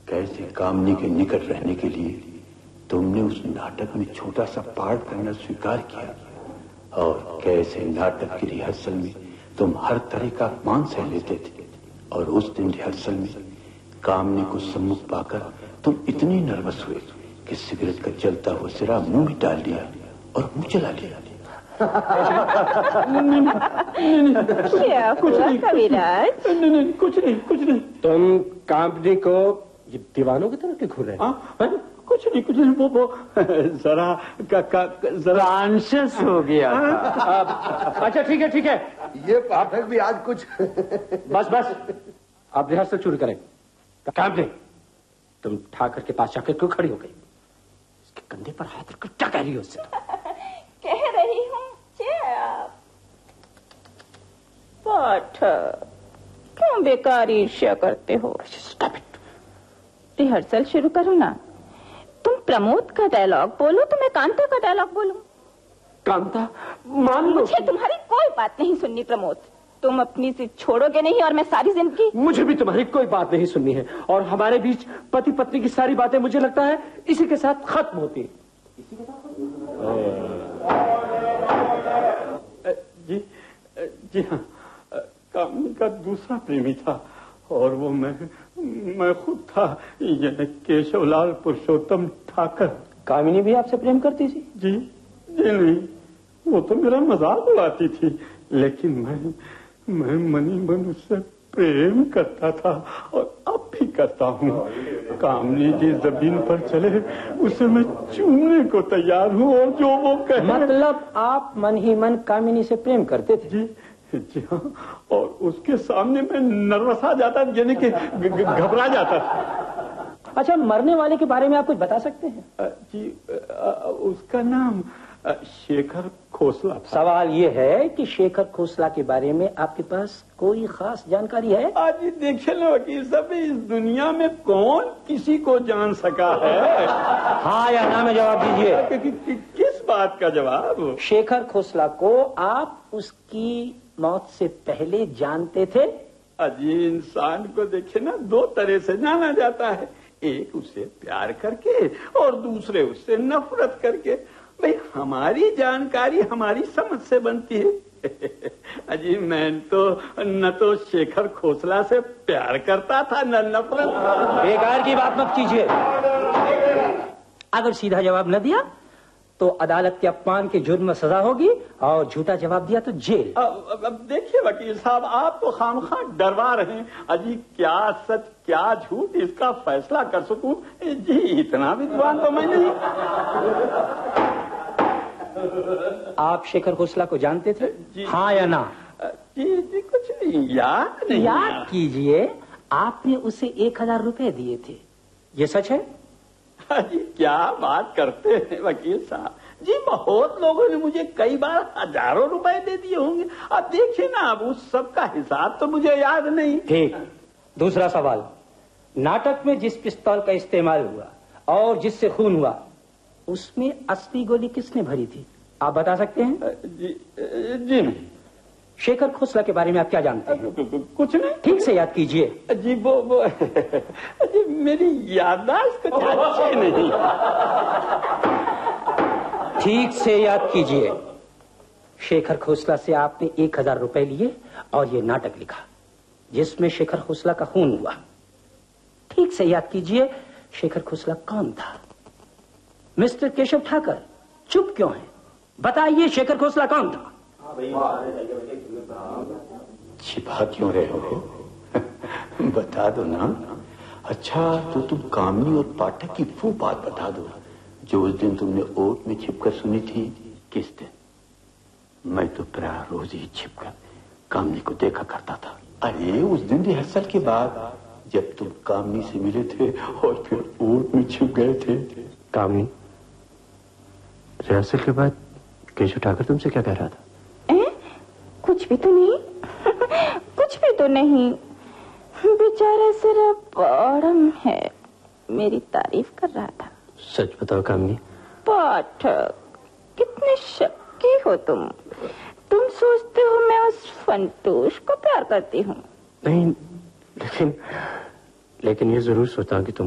कैसे कामनी के निकट रहने के लिए तुमने उस नाटक में छोटा सा पार्ट करना स्वीकार किया, और कैसे नाटक की रिहर्सल में तुम हर तरह का अपमान सह लेते थे, और उस दिन रिहर्सल में कामनी को सम्मुख पाकर तुम इतनी नर्वस हुए कि सिगरेट का जलता हुआ सिरा मुंह में डाल लिया और मुंह चला लिया। क्या हुआ कविराज? नहीं, कुछ नहीं। तुम कामनी को ये दीवानों की तरह क्यों घूर रहे? कुछ नहीं, वो जरा कॉन्शियस हो गया था। अच्छा ठीक है। ये पाठक भी आज कुछ बस आप रिहर्सल शुरू करें। कामनी, तुम ठाकर के पास जाकर क्यों खड़ी हो गई? इसके कंधे पर हाथ रखकर क्या कह रही हो उससे? कह रही हूँ पाठक, क्यों बेकार ईर्ष्या करते हो? Stop it. रिहर्सल शुरू करो ना। तुम प्रमोद का डायलॉग बोलो तो मैं कांता का डायलॉग बोलूं। कांता, मान लो मुझे तुम्हारी कोई बात नहीं सुननी प्रमोद। तुम अपनी जिद छोड़ोगे नहीं और मैं सारी जिंदगी। मुझे भी तुम्हारी कोई बात नहीं सुननी है, और हमारे बीच पति पत्नी की सारी बातें मुझे लगता है इसी के साथ खत्म होती है। जी हाँ, कामनी का दूसरा प्रेमी था, और वो मैं खुद था, यानी केशवलाल पुरुषोत्तम ठाकर। कामिनी भी आपसे प्रेम करती थी? जी नहीं, वो तो मेरा मजाक उड़ाती थी, लेकिन मैं मनी मन उससे प्रेम करता था, और अब भी करता हूँ। कामनी जी जमीन पर चले उसे मैं चूमने को तैयार हूँ, और जो वो कहे। मतलब आप मन ही मन कामिनी से प्रेम करते थे? जी हाँ, और उसके सामने मैं नर्वस आ जाता, यानी कि घबरा जाता था। अच्छा, मरने वाले के बारे में आप कुछ बता सकते हैं? जी, उसका नाम शेखर खोसला था। सवाल ये है कि शेखर खोसला के बारे में आपके पास कोई खास जानकारी है? आज देखिए ना वकील साहब, इस दुनिया में कौन किसी को जान सका है? हाँ या ना में जवाब दीजिए। किस बात का जवाब? शेखर खोसला को आप उसकी मौत से पहले जानते थे? अजी, इंसान को देखिए ना, दो तरह से जाना जाता है। एक उससे प्यार करके, और दूसरे उससे नफरत करके। भाई, हमारी जानकारी हमारी समझ से बनती है। अजी, मैं तो न तो शेखर खोसला से प्यार करता था, न नफरत। बेकार की बात मत कीजिए। अगर सीधा जवाब न दिया तो अदालत के अपमान के जुर्म में सजा होगी, और झूठा जवाब दिया तो जेल। अब देखिए वकील साहब, आप तो खामखा डरवा रहे हैं। अजी, क्या सच क्या झूठ इसका फैसला कर सकूं? जी, इतना विद्वान तो मैं नहीं। आप शेखर खोसला को जानते थे? हाँ या ना? जी कुछ नहीं, याद नहीं। याद कीजिए, आपने उसे 1000 रुपए दिए थे, ये सच है? जी, क्या बात करते हैं वकील साहब जी, बहुत लोगों ने मुझे कई बार हजारों रुपए दे दिए होंगे। अब देखिए ना, अब उस सब का हिसाब तो मुझे याद नहीं। ठीक। दूसरा सवाल, नाटक में जिस पिस्तौल का इस्तेमाल हुआ और जिससे खून हुआ, उसमें असली गोली किसने भरी थी? आप बता सकते हैं? जी नहीं। शेखर खोसला के बारे में आप क्या जानते हैं? कुछ नहीं। ठीक से याद कीजिए। जी, वो जी, मेरी याददाश्त कुछ अच्छी नहीं। ठीक से याद कीजिए। शेखर खोसला से आपने 1000 रुपए लिए और ये नाटक लिखा जिसमें शेखर खोसला का खून हुआ। ठीक से याद कीजिए, शेखर खोसला कौन था? मिस्टर केशव ठाकर, चुप क्यों है? बताइए, शेखर खोसला कौन था? छिपा क्यों रहे हो? बता दो ना। अच्छा, तो तुम कामनी और पाठक की वो बात बता दो जो उस दिन तुमने ओट में छिपकर सुनी थी। किस दिन? मैं तो प्राय रोज ही छिपकर कामनी को देखा करता था। अरे, उस दिन रिहर्सल के बाद, जब तुम कामनी से मिले थे और फिर ओट में छिप गए थे। कामनी, रिहर्सल के बाद केशव ठाकर तुमसे क्या कह रहा था? कुछ भी तो नहीं। कुछ भी तो नहीं। बेचारा सिर्फ बड़म है, मेरी तारीफ कर रहा था। सच बताओ कामनी। पाठक, कितने शक्की हो तुम। तुम सोचते हो मैं उस फंटूश को प्यार करती हूँ। नहीं, लेकिन ये जरूर सोचा कि तुम